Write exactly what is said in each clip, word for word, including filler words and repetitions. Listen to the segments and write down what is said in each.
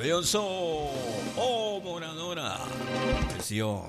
Maravilloso. Oh, moradora. Presión.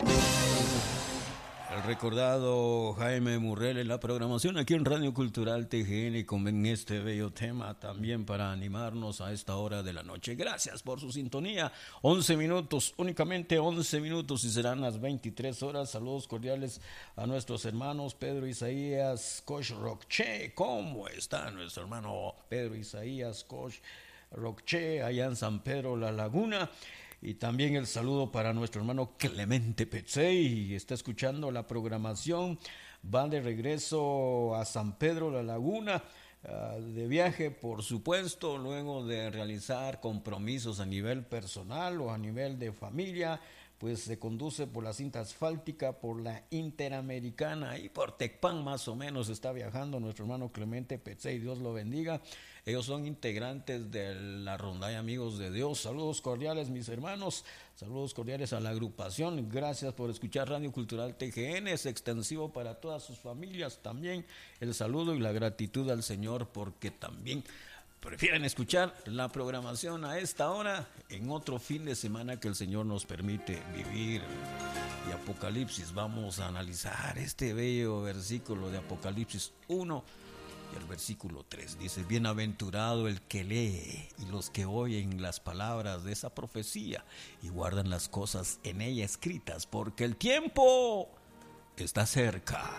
El recordado Jaime Murrell en la programación aquí en Radio Cultural T G N con este bello tema también para animarnos a esta hora de la noche. Gracias por su sintonía. once minutos, únicamente once minutos y serán las veintitrés horas. Saludos cordiales a nuestros hermanos Pedro Isaías Koch Roche. ¿Cómo está nuestro hermano Pedro Isaías Koch Roche allá en San Pedro La Laguna? Y también el saludo para nuestro hermano Clemente Petzey, está escuchando la programación, va de regreso a San Pedro La Laguna, uh, de viaje por supuesto, luego de realizar compromisos a nivel personal o a nivel de familia, pues se conduce por la cinta asfáltica, por la Interamericana y por Tecpan más o menos está viajando nuestro hermano Clemente Petzey, Dios lo bendiga. Ellos son integrantes de la Rondalla Amigos de Dios. Saludos cordiales, mis hermanos. Saludos cordiales a la agrupación. Gracias por escuchar Radio Cultural T G N. Es extensivo para todas sus familias. También el saludo y la gratitud al Señor porque también prefieren escuchar la programación a esta hora en otro fin de semana que el Señor nos permite vivir. Y Apocalipsis, vamos a analizar este bello versículo de Apocalipsis uno. Y el versículo tres dice: bienaventurado el que lee y los que oyen las palabras de esa profecía y guardan las cosas en ella escritas, porque el tiempo está cerca.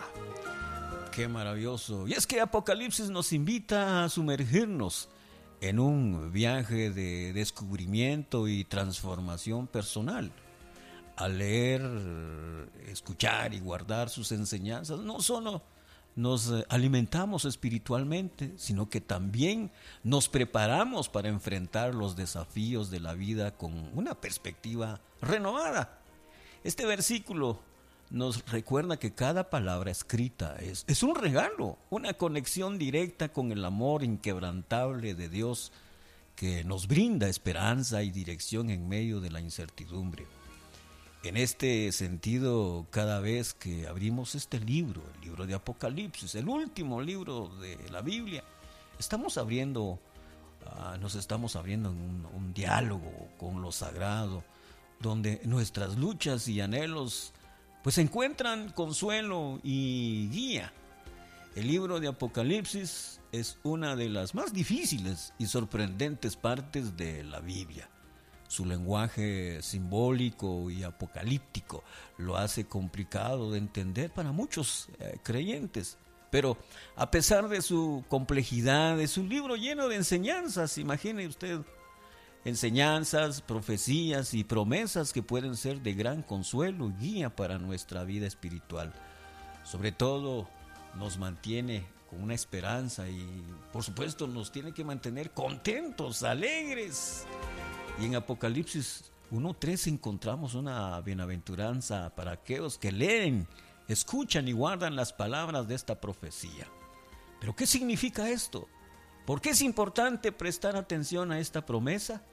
Qué maravilloso. Y es que Apocalipsis nos invita a sumergirnos en un viaje de descubrimiento y transformación personal. Al leer, escuchar y guardar sus enseñanzas, no solo nos alimentamos espiritualmente, sino que también nos preparamos para enfrentar los desafíos de la vida con una perspectiva renovada. Este versículo nos recuerda que cada palabra escrita es, es un regalo, una conexión directa con el amor inquebrantable de Dios que nos brinda esperanza y dirección en medio de la incertidumbre. En este sentido, cada vez que abrimos este libro, el libro de Apocalipsis, el último libro de la Biblia, estamos abriendo, uh, nos estamos abriendo en un, un diálogo con lo sagrado, donde nuestras luchas y anhelos pues encuentran consuelo y guía. El libro de Apocalipsis es una de las más difíciles y sorprendentes partes de la Biblia. Su lenguaje simbólico y apocalíptico lo hace complicado de entender para muchos eh, creyentes. Pero a pesar de su complejidad, es un libro lleno de enseñanzas, imagine usted, enseñanzas, profecías y promesas que pueden ser de gran consuelo y guía para nuestra vida espiritual. Sobre todo nos mantiene con una esperanza y por supuesto nos tiene que mantener contentos, alegres. Y en Apocalipsis uno tres encontramos una bienaventuranza para aquellos que leen, escuchan y guardan las palabras de esta profecía. ¿Pero qué significa esto? ¿Por qué es importante prestar atención a esta promesa?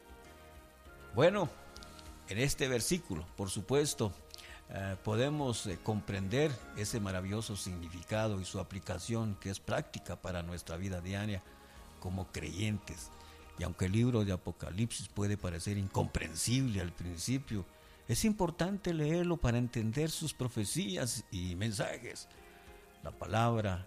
Bueno, en este versículo, por supuesto, eh, podemos eh, comprender ese maravilloso significado y su aplicación que es práctica para nuestra vida diaria como creyentes. Y aunque el libro de Apocalipsis puede parecer incomprensible al principio, es importante leerlo para entender sus profecías y mensajes. La palabra,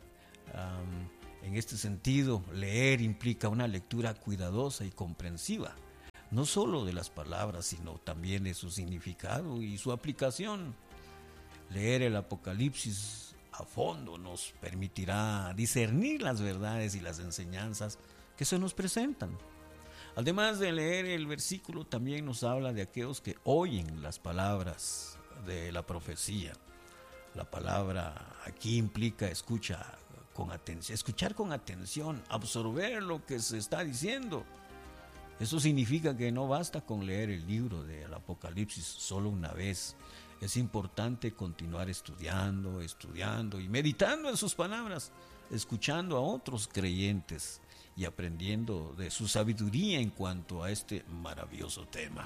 um, en este sentido, leer implica una lectura cuidadosa y comprensiva, no solo de las palabras, sino también de su significado y su aplicación. Leer el Apocalipsis a fondo nos permitirá discernir las verdades y las enseñanzas que se nos presentan. Además de leer el versículo, también nos habla de aquellos que oyen las palabras de la profecía. La palabra aquí implica escucha con atención, escuchar con atención, absorber lo que se está diciendo. Eso significa que no basta con leer el libro del Apocalipsis solo una vez. Es importante continuar estudiando, estudiando y meditando en sus palabras, escuchando a otros creyentes y aprendiendo de su sabiduría en cuanto a este maravilloso tema.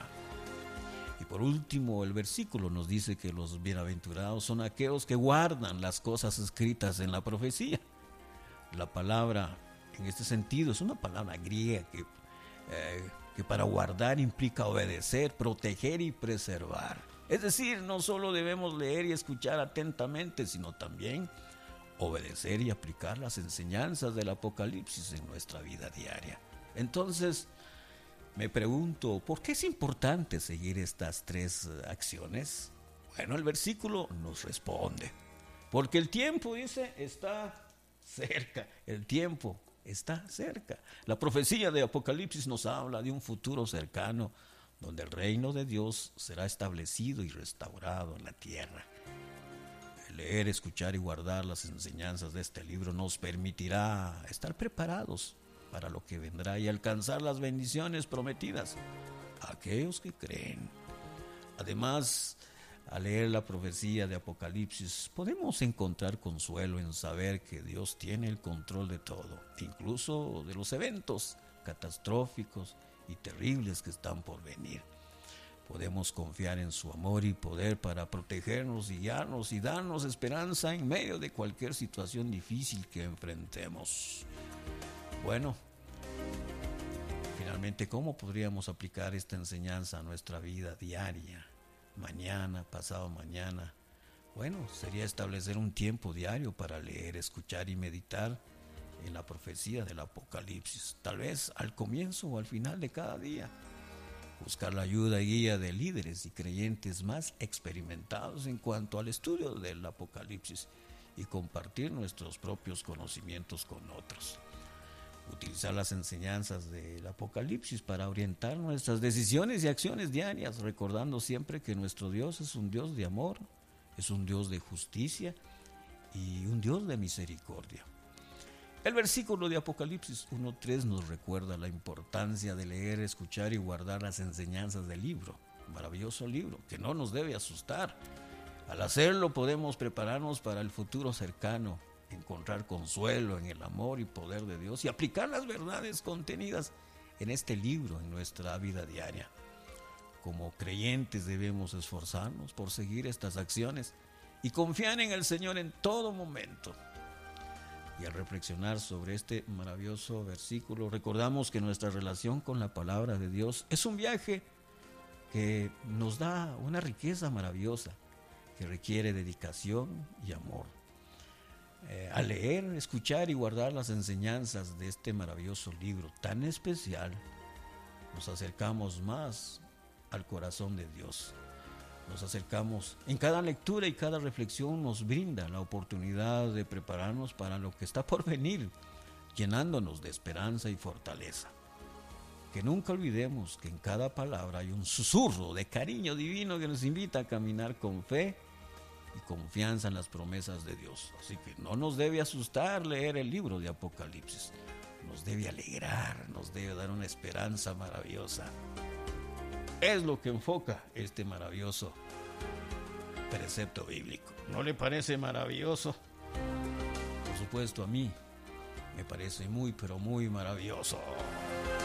Y por último, el versículo nos dice que los bienaventurados son aquellos que guardan las cosas escritas en la profecía. La palabra, en este sentido, es una palabra griega que eh, que para guardar implica obedecer, proteger y preservar. Es decir, no solo debemos leer y escuchar atentamente, sino también obedecer y aplicar las enseñanzas del Apocalipsis en nuestra vida diaria. Entonces, me pregunto, ¿por qué es importante seguir estas tres acciones? Bueno, el versículo nos responde. Porque el tiempo, dice, está cerca. El tiempo está cerca. La profecía de Apocalipsis nos habla de un futuro cercano donde el reino de Dios será establecido y restaurado en la tierra. El leer, escuchar y guardar las enseñanzas de este libro nos permitirá estar preparados para lo que vendrá y alcanzar las bendiciones prometidas a aquellos que creen. Además, al leer la profecía de Apocalipsis, podemos encontrar consuelo en saber que Dios tiene el control de todo, incluso de los eventos catastróficos y terribles que están por venir. Podemos confiar en su amor y poder para protegernos y guiarnos y darnos esperanza en medio de cualquier situación difícil que enfrentemos. Bueno, finalmente, ¿cómo podríamos aplicar esta enseñanza a nuestra vida diaria? Mañana, pasado mañana. Bueno, sería establecer un tiempo diario para leer, escuchar y meditar en la profecía del Apocalipsis, tal vez al comienzo o al final de cada día. Buscar la ayuda y guía de líderes y creyentes más experimentados en cuanto al estudio del Apocalipsis y compartir nuestros propios conocimientos con otros. Utilizar las enseñanzas del Apocalipsis para orientar nuestras decisiones y acciones diarias, recordando siempre que nuestro Dios es un Dios de amor, es un Dios de justicia y un Dios de misericordia. El versículo de Apocalipsis uno tres nos recuerda la importancia de leer, escuchar y guardar las enseñanzas del libro, un maravilloso libro que no nos debe asustar. Al hacerlo podemos prepararnos para el futuro cercano, encontrar consuelo en el amor y poder de Dios y aplicar las verdades contenidas en este libro en nuestra vida diaria. Como creyentes debemos esforzarnos por seguir estas acciones y confiar en el Señor en todo momento. Y al reflexionar sobre este maravilloso versículo, recordamos que nuestra relación con la palabra de Dios es un viaje que nos da una riqueza maravillosa que requiere dedicación y amor. Eh, al leer, escuchar y guardar las enseñanzas de este maravilloso libro tan especial, nos acercamos más al corazón de Dios. Nos acercamos, en cada lectura y cada reflexión nos brinda la oportunidad de prepararnos para lo que está por venir, llenándonos de esperanza y fortaleza. Que nunca olvidemos que en cada palabra hay un susurro de cariño divino que nos invita a caminar con fe y confianza en las promesas de Dios. Así que no nos debe asustar leer el libro de Apocalipsis, nos debe alegrar, nos debe dar una esperanza maravillosa. Es lo que enfoca este maravilloso precepto bíblico. ¿No le parece maravilloso? Por supuesto, a mí me parece muy, pero muy maravilloso.